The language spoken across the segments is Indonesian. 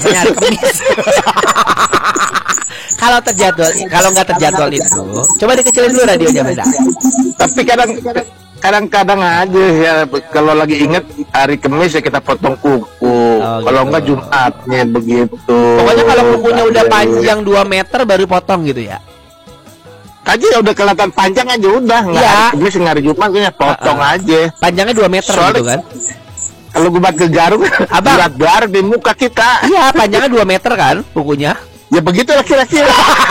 biasanya hari Kamis. Kalau nggak terjadwal itu, coba dikecilin dulu radionya, beda. Tapi kadang-kadang aja ya, kalau lagi inget hari Kamis ya kita potong kuku. Kalau Gitu. enggak Jumatnya begitu. Pokoknya kalau kukunya udah panjang 2 meter baru potong gitu ya. Aja ya udah kelihatan panjang aja udah. Nggak Iya. hari Kamis nggak hari Jumat kayaknya potong aja. Panjangnya 2 meter Soalnya- gitu kan. Kalau gue buat ke Garut, Abang. berat di muka kita. Iya, panjangnya 2 meter kan kukunya. Ya begitulah kira-kira.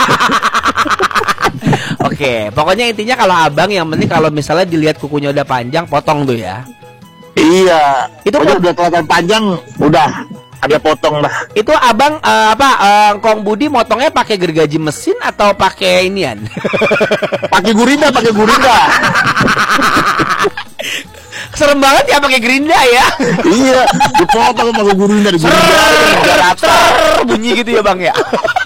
Oke, pokoknya intinya kalau abang yang penting kalau misalnya dilihat kukunya udah panjang, potong tuh ya. Iya. Itu Pokoknya udah kelihatan panjang, udah ada potong lah. Itu abang Kong Budi motongnya pakai gergaji mesin atau pakai inian? Pakai gurinda. Serem banget ya pakai gerinda ya. Iya, dipotong pakai gurinda di gurinda. Bunyi gitu ya bang ya.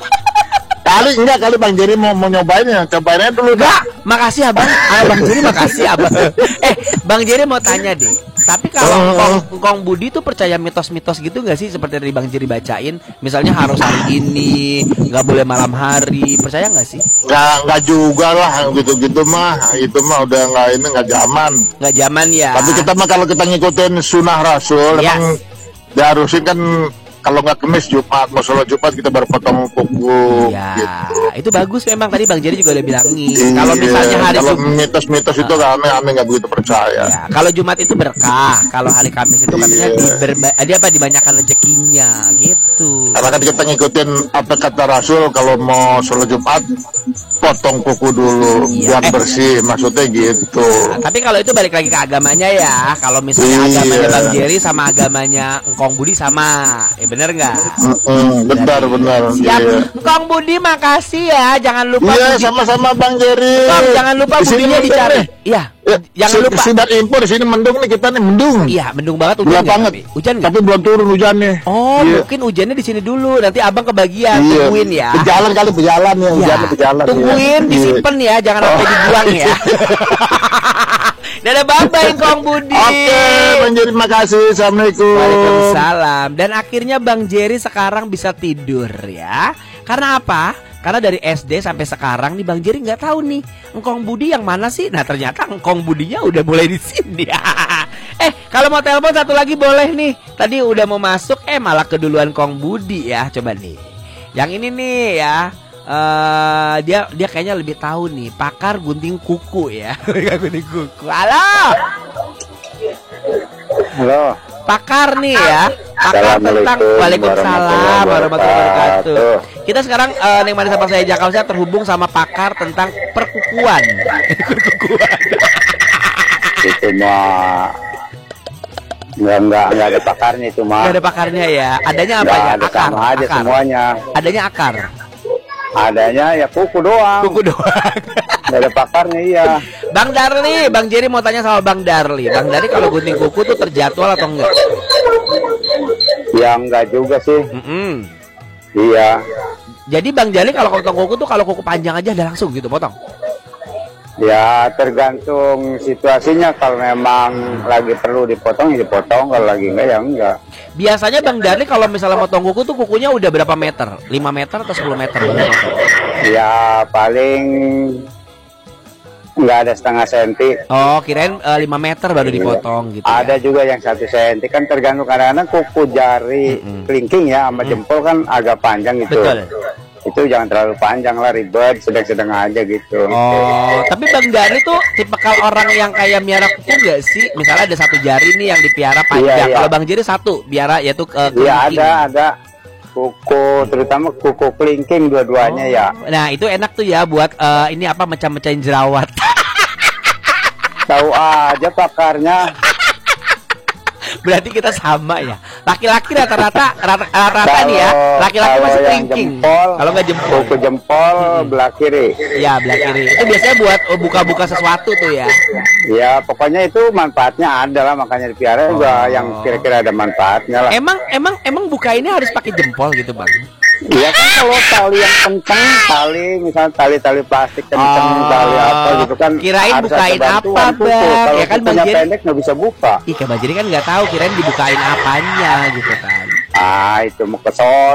Kali Bang Jerry mau nyobain ya, cobainnya dulu dah. Makasih abang. Bang Jerry makasih abang. Bang Jerry mau tanya deh. Tapi kalau Kong Budi tuh percaya mitos-mitos gitu nggak sih seperti dari Bang Jerry bacain? Misalnya harus hari ini, nggak boleh malam hari. Percaya nggak sih? Nggak juga lah gitu-gitu mah. Itu mah udah nggak zaman. Nggak zaman ya. Tapi kita mah kalau kita ngikutin sunnah Rasul, Ya. emang diharusin kan kalau nggak Kamis Jumat, mau sholat Jumat kita baru potong kuku. Ya, Gitu. itu bagus memang tadi Bang Jerry juga udah bilangin. Kalau misalnya hari kalau Jumat, mitos-mitos itu kami nggak begitu percaya. ya, kalau Jumat itu berkah, kalau hari Kamis itu katanya dibanyakan rezekinya gitu. Karena kan kita ngikutin apa kata Rasul, kalau mau sholat Jumat potong kuku dulu Iya. biar bersih, maksudnya gitu. Nah, tapi kalau itu balik lagi ke agamanya ya. Kalau misalnya Iya. agamanya Bang Jerry sama agamanya Engkong Budi sama, bener nggak? Benar. Siap, Iya. Engkong Budi makasih ya. Jangan lupa. Iya, Budi. sama-sama Bang Jerry. Kong, jangan lupa Di sini budinya mendung dicari. nih. Iya, Ya, jangan lupa. Sidat info di sini mendung nih, kita nih mendung. Iya, mendung banget hujan Gelap nggak, banget. tapi? Hujan nggak? Tapi belum turun hujannya. Oh, Iya. mungkin hujannya di sini dulu. Nanti abang kebagian, Iya. tungguin ya. Berjalan ya, Ya, hujannya berjalan. tungguin, Iya. disimpan ya, jangan sampai dibuang ya. Dadah, bye-bye Kong Budi. Oke, Bang Jerry, makasih. Assalamualaikum. Waalaikumsalam. Dan akhirnya Bang Jerry sekarang bisa tidur ya. Karena apa? Karena dari SD sampai sekarang nih Bang Jerry nggak tahu nih Engkong Budi yang mana sih. Nah ternyata Engkong Budinya udah mulai di sini. Kalau mau telepon satu lagi boleh nih. Tadi udah mau masuk, malah keduluan Kong Budi ya. Coba nih. Yang ini nih ya. Dia kayaknya lebih tahu nih, pakar gunting kuku ya. Gunting kuku. Halo. Pakar nih ya. Pakar tentang Waalaikumsalam warahmatullahi wabarakatuh. Kita sekarang Neng Manis sama saya Jakarta terhubung sama pakar tentang perkukuan. Itu mah nggak ada pakarnya itu mah. Nggak ada pakarnya ya. Adanya apa Nggak ya? ada, sama aja semuanya. Adanya akar. Adanya ya kuku doang. Kuku doang. Nggak ada pakarnya, iya. Bang Darli, Bang Jerry mau tanya sama Bang Darli. Bang Darli kalau gunting kuku tuh terjadwal atau enggak? Ya enggak juga sih. Iya. Jadi Bang Darli kalau potong kuku tuh kalau kuku panjang aja udah langsung gitu potong. Ya tergantung situasinya. Kalau memang lagi perlu dipotong ya dipotong. Kalau lagi enggak ya enggak. Biasanya Bang Darli kalau misalnya potong kuku tuh kukunya udah berapa meter? 5 meter atau 10 meter baru potong? Ya paling nggak ada setengah senti. Oh, kirain 5 meter baru dipotong gitu ya. Ada juga yang 1 senti, kan tergantung, kadang-kadang kuku jari kelingking ya sama jempol kan agak panjang gitu. Betul. Itu jangan terlalu panjang lah, ribet, sedang-sedang aja gitu. Oh, tapi Bang Darli tuh tipikal orang yang kayak miara kuku nggak sih? Misalnya ada 1 jari nih yang dipiara panjang. Iya. Kalau Bang Jerry 1 biara yaitu Iya kelingking. ada kuku, terutama kuku kelingking dua-duanya ya. Nah, itu enak tuh ya buat ini apa mecah-mecahin jerawat. Tahu aja pakarnya. Berarti kita sama ya. Laki-laki rata-rata nih ya. Laki-laki Kalau masih yang kelingking. jempol, Kalau nggak jempol. kuku jempol belah kiri. Ya, belah kiri. Itu biasanya buat buka-buka sesuatu tuh ya. Ya pokoknya itu manfaatnya ada lah, makanya dipiara juga yang kira-kira ada manfaatnya lah. Emang buka ini harus pakai jempol gitu, Bang? Iya kan, kalau tali yang kenceng, misalnya tali plastik kenceng, tali apa gitu kan. Kirain harus bukain ada bantuan apa, kuku. Bang? Kalau Ya kan, Bang kukunya Jerry? pendek nggak bisa buka. Ih, Bang Jerry kan nggak tahu, kirain dibukain apanya gitu kan. Ah itu mau kesor.